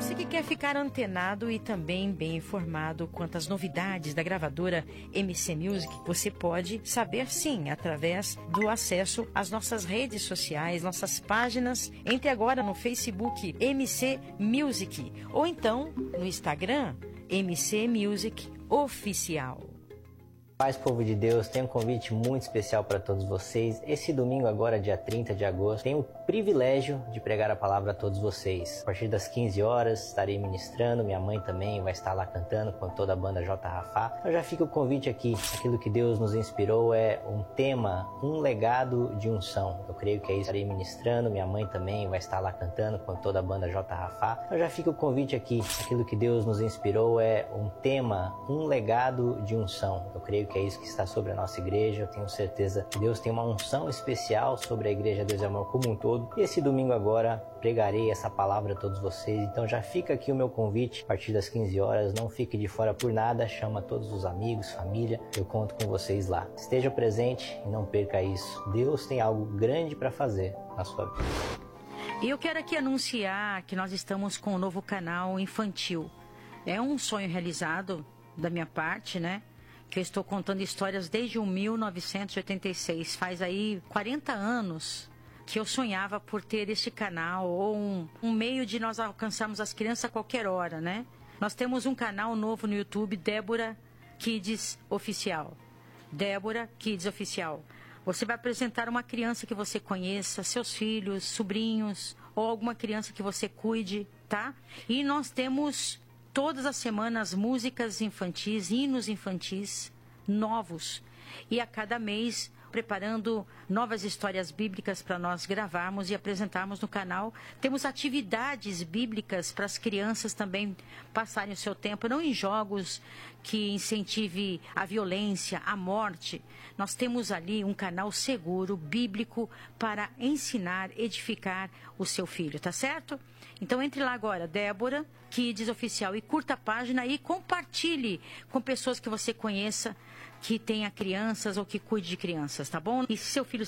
Você que quer ficar antenado e também bem informado quanto às novidades da gravadora MC Music, você pode saber sim, através do acesso às nossas redes sociais, nossas páginas. Entre agora no Facebook MC Music ou então no Instagram MC Music Oficial. Paz, povo de Deus, tenho um convite muito especial para todos vocês. Esse domingo agora, dia 30 de agosto, tenho o privilégio de pregar a palavra a todos vocês. A partir das 15 horas estarei ministrando, minha mãe também vai estar lá cantando com toda a banda J. Rafá. Então já fica o convite aqui, aquilo que Deus nos inspirou é um tema, um legado de unção. Eu creio que é isso, estarei ministrando, minha mãe também vai estar lá cantando com toda a banda J. Rafá. Então já fica o convite aqui, aquilo que Deus nos inspirou é um tema, um legado de unção. Eu creio que é isso que está sobre a nossa igreja. Eu tenho certeza que Deus tem uma unção especial sobre a igreja Deus e Amor como um todo. E esse domingo agora pregarei essa palavra a todos vocês. Então já fica aqui o meu convite a partir das 15 horas. Não fique de fora por nada. Chama todos os amigos, família. Eu conto com vocês lá. Esteja presente e não perca isso. Deus tem algo grande para fazer na sua vida. E eu quero aqui anunciar que nós estamos com um novo canal infantil. É um sonho realizado da minha parte, né? Que eu estou contando histórias desde 1986. Faz aí 40 anos que eu sonhava por ter este canal ou um meio de nós alcançarmos as crianças a qualquer hora, né? Nós temos um canal novo no YouTube, Débora Kids Oficial. Débora Kids Oficial. Você vai apresentar uma criança que você conheça, seus filhos, sobrinhos ou alguma criança que você cuide, tá? E nós temos todas as semanas músicas infantis, hinos infantis novos. E a cada mês preparando novas histórias bíblicas para nós gravarmos e apresentarmos no canal. Temos atividades bíblicas para as crianças também passarem o seu tempo, não em jogos que incentive a violência, a morte. Nós temos ali um canal seguro, bíblico, para ensinar, edificar o seu filho, tá certo? Então entre lá agora, Débora Kids Oficial, e curta a página e compartilhe com pessoas que você conheça, que tenha crianças ou que cuide de crianças, tá bom? E se seu filho